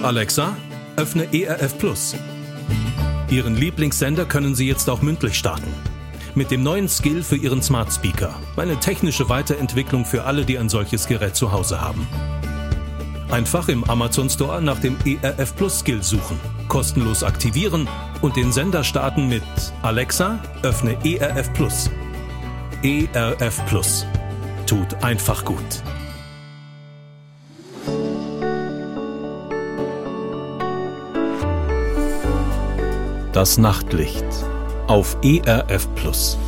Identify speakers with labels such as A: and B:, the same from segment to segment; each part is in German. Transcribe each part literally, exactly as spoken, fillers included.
A: Alexa, öffne E R F Plus. Ihren Lieblingssender können Sie jetzt auch mündlich starten. Mit dem neuen Skill für Ihren Smart Speaker. Eine technische Weiterentwicklung für alle, die ein solches Gerät zu Hause haben. Einfach im Amazon Store nach dem E R F Plus Skill suchen, kostenlos aktivieren und den Sender starten mit Alexa, öffne E R F Plus. E R F Plus. Tut einfach gut. Das Nachtlicht auf E R F Plus.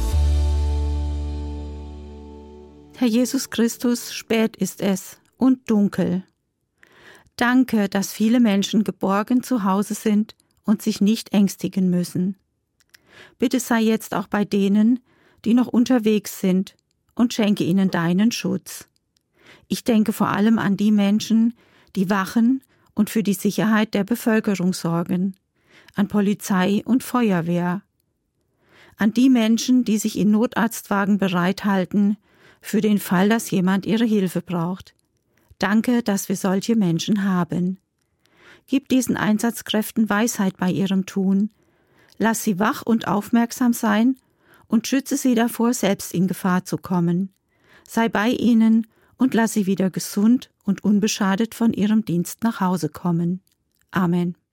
B: Herr Jesus Christus, spät ist es und dunkel. Danke, dass viele Menschen geborgen zu Hause sind und sich nicht ängstigen müssen. Bitte sei jetzt auch bei denen, die noch unterwegs sind, und schenke ihnen deinen Schutz. Ich denke vor allem an die Menschen, die wachen und für die Sicherheit der Bevölkerung sorgen, an Polizei und Feuerwehr, an die Menschen, die sich in Notarztwagen bereithalten, für den Fall, dass jemand ihre Hilfe braucht. Danke, dass wir solche Menschen haben. Gib diesen Einsatzkräften Weisheit bei ihrem Tun. Lass sie wach und aufmerksam sein und schütze sie davor, selbst in Gefahr zu kommen. Sei bei ihnen und lass sie wieder gesund und unbeschadet von ihrem Dienst nach Hause kommen. Amen.